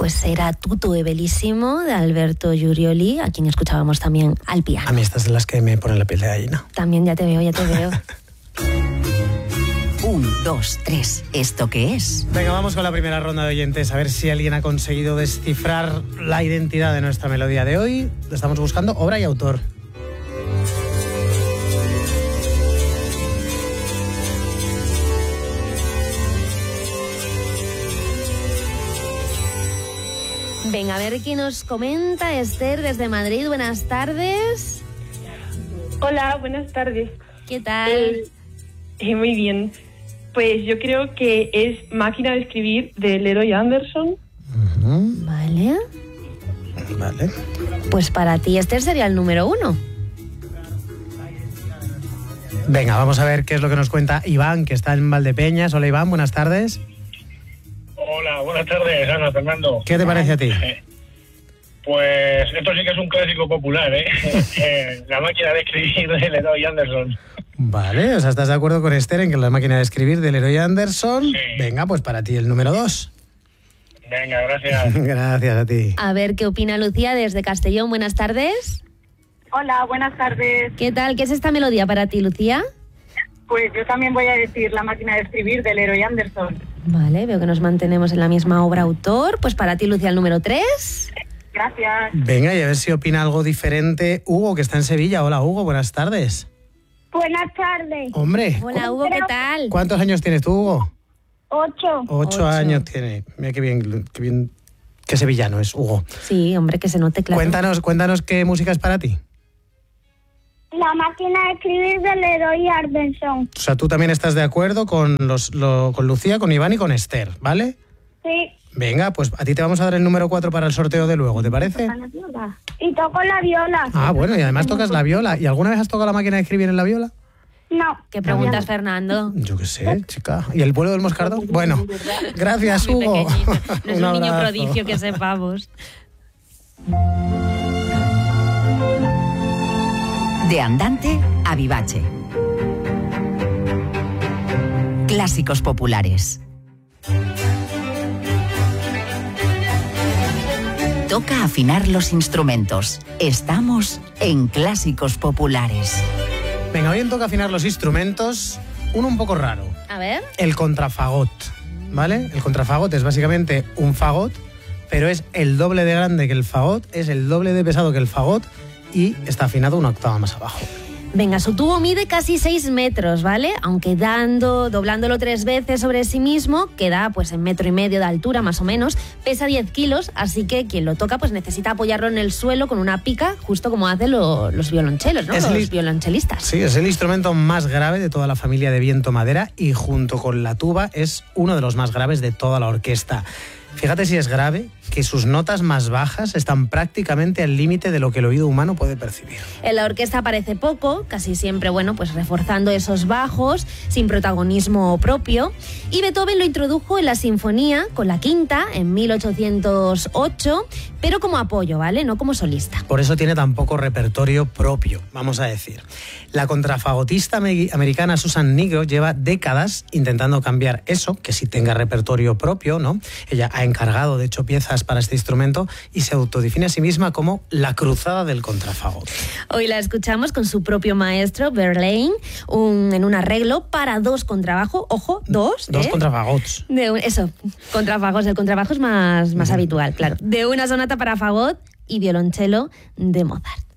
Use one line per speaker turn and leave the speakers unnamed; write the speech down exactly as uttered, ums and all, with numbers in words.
pues era Tutto è bellissimo de Alberto Giurioli, a quien escuchábamos también al piano.
A mí estas son las que me ponen la piel de gallina.
También ya te veo, ya te veo.
Un, dos, tres. ¿Esto qué es?
Venga, vamos con la primera ronda de oyentes, a ver si alguien ha conseguido descifrar la identidad de nuestra melodía de hoy. Estamos buscando obra y autor.
Venga, a ver quién nos comenta. Esther, desde Madrid, buenas tardes.
Hola, buenas tardes.
¿Qué tal?
Eh, eh, muy bien. Pues yo creo que es Máquina de escribir de Leroy Anderson.
Uh-huh.
Vale.
Vale.
Pues para ti, Esther, sería el número uno.
Venga, vamos a ver qué es lo que nos cuenta Iván, que está en Valdepeñas. Hola, Iván, buenas tardes.
Hola, buenas tardes, Ana, Fernando.
¿Qué te parece a ti?
Pues esto sí que es un clásico popular, ¿eh? eh la máquina de escribir de Leroy Anderson.
Vale, o sea, ¿estás de acuerdo con Esther en que la máquina de escribir de Leroy Anderson?
Sí.
Venga, pues para ti el número dos.
Venga, gracias.
Gracias a ti.
A ver qué opina Lucía desde Castellón. Buenas tardes.
Hola, buenas tardes.
¿Qué tal? ¿Qué es esta melodía para ti, Lucía?
Pues yo también voy a decir La máquina de escribir de Leroy Anderson.
Vale, veo que nos mantenemos en la misma obra autor. Pues para ti, Lucía, el número tres.
Gracias.
Venga, y a ver si opina algo diferente Hugo, que está en Sevilla. Hola, Hugo, buenas tardes.
Buenas tardes.
Hombre.
Hola, Hugo, ¿qué tal?
¿Cuántos años tienes tú, Hugo?
Ocho.
Ocho, Ocho. años tiene. Mira qué bien, qué bien, qué sevillano es, Hugo.
Sí, hombre, que se note claro.
Cuéntanos, cuéntanos qué música es para ti.
La máquina de escribir de Leroy Anderson.
O sea, tú también estás de acuerdo con, los, lo, con Lucía, con Iván y con Esther, ¿vale?
Sí.
Venga, pues a ti te vamos a dar el número cuatro para el sorteo de luego, ¿te parece?
Y toco la viola.
Ah, bueno, y además tocas la viola. ¿Y alguna vez has tocado la máquina de escribir en la viola?
No.
¿Qué preguntas, Fernando?
Yo qué sé, chica. ¿Y el vuelo del moscardón? Bueno, gracias, Hugo.
No es un, un niño
abrazo.
prodigio que sepamos.
De andante a vivace. Clásicos populares. Toca afinar los instrumentos. Estamos en Clásicos Populares.
Venga, hoy en Toca afinar los instrumentos, uno un poco raro.
A ver.
El contrafagot, ¿vale? El contrafagot es básicamente un fagot, pero es el doble de grande que el fagot, es el doble de pesado que el fagot y está afinado una octava más abajo.
Venga, su tubo mide casi seis metros, ¿vale? Aunque dando, doblándolo tres veces sobre sí mismo, queda pues en metro y medio de altura más o menos, pesa diez kilos, así que quien lo toca pues necesita apoyarlo en el suelo con una pica, justo como hacen lo, los violonchelos, ¿no?
Es
los
el,
violonchelistas.
Sí, es el instrumento más grave de toda la familia de viento-madera y junto con la tuba es uno de los más graves de toda la orquesta. Fíjate si es grave que sus notas más bajas están prácticamente al límite de lo que el oído humano puede percibir.
En la orquesta aparece poco, casi siempre, bueno, pues reforzando esos bajos, sin protagonismo propio. Y Beethoven lo introdujo en la sinfonía con la quinta en mil ochocientos ocho, pero como apoyo, ¿vale? No como solista.
Por eso tiene tan poco repertorio propio, vamos a decir. La contrafagotista americana Susan Nigro lleva décadas intentando cambiar eso, que sí tenga repertorio propio, ¿no? Ella ha encargado, de hecho, piezas para este instrumento y se autodefine a sí misma como la cruzada del contrafagot.
Hoy la escuchamos con su propio maestro, Verlaine, un, en un arreglo para dos contrabajos, ojo, dos.
Dos
¿eh?
contrafagots.
De un, eso, contrafagos, el contrabajo es más, más uh-huh. habitual, claro. De una sonata para fagot y violonchelo de Mozart.